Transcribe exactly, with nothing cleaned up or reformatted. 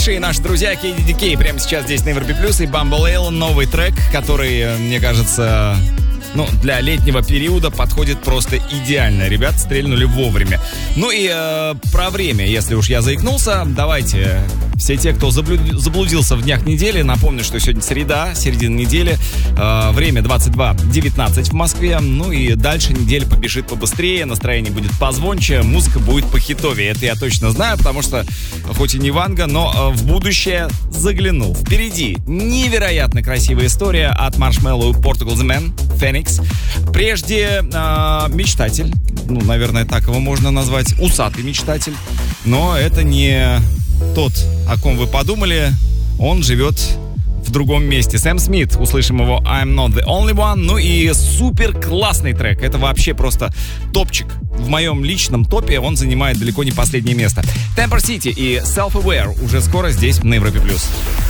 и наши друзья кей ди ди кей прямо сейчас здесь на Европе Плюс, и Bamboleo, новый трек, который, мне кажется, ну, для летнего периода подходит просто идеально. Ребята стрельнули вовремя. Ну и э, про время, если уж я заикнулся, давайте, все те, кто заблю... заблудился в днях недели, напомню, что сегодня среда, середина недели, э, время двадцать два девятнадцать в Москве, ну и дальше неделя побежит побыстрее, настроение будет позвонче, музыка будет похитовее. Это я точно знаю, потому что, хоть и не Ванга, но э, в будущее заглянул. Впереди невероятно красивая история от Marshmello и Portugal The Man, Phoenix. Прежде э, мечтатель, ну, наверное, так его можно назвать, усатый мечтатель, но это не тот, о ком вы подумали, он живет в другом месте. Сэм Смит, услышим его I'm Not The Only One, ну и супер классный трек, это вообще просто топчик. В моем личном топе он занимает далеко не последнее место. Temper City и Self-Aware уже скоро здесь на Европе Плюс.